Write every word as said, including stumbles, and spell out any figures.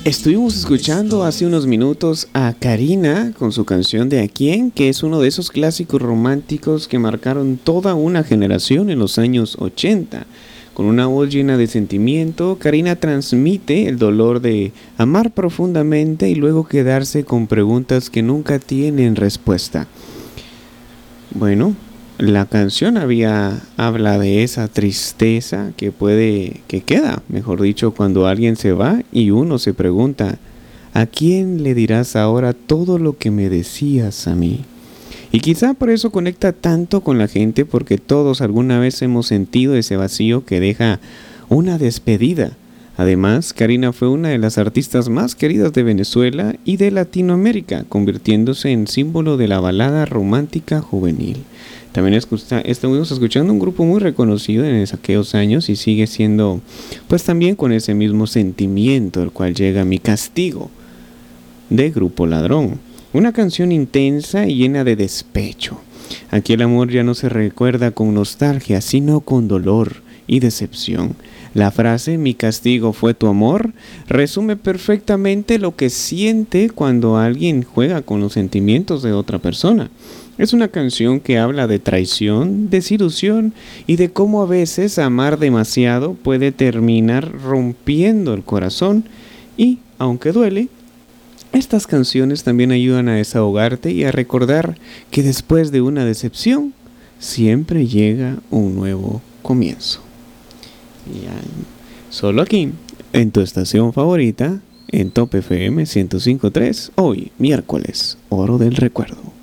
Estuvimos escuchando hace unos minutos a Karina con su canción de ¿A quién?, que es uno de esos clásicos románticos que marcaron toda una generación en los años ochenta. Con una voz llena de sentimiento, Karina transmite el dolor de amar profundamente y luego quedarse con preguntas que nunca tienen respuesta. Bueno, la canción había habla de esa tristeza que puede, que queda, mejor dicho, cuando alguien se va y uno se pregunta, ¿a quién le dirás ahora todo lo que me decías a mí? Y quizá por eso conecta tanto con la gente, porque todos alguna vez hemos sentido ese vacío que deja una despedida. Además, Karina fue una de las artistas más queridas de Venezuela y de Latinoamérica, convirtiéndose en símbolo de la balada romántica juvenil. También escucha, estamos escuchando un grupo muy reconocido en aquellos años y sigue siendo, pues también con ese mismo sentimiento, el cual llega Mi Castigo, de Grupo Ladrón. Una canción intensa y llena de despecho. Aquí el amor ya no se recuerda con nostalgia, sino con dolor y decepción. La frase "Mi castigo fue tu amor" resume perfectamente lo que siente cuando alguien juega con los sentimientos de otra persona. Es una canción que habla de traición, desilusión y de cómo a veces amar demasiado puede terminar rompiendo el corazón y, aunque duele, estas canciones también ayudan a desahogarte y a recordar que después de una decepción siempre llega un nuevo comienzo. Y ya, solo aquí, en tu estación favorita, en Top F M ciento cinco punto tres, hoy, miércoles, Oro del Recuerdo.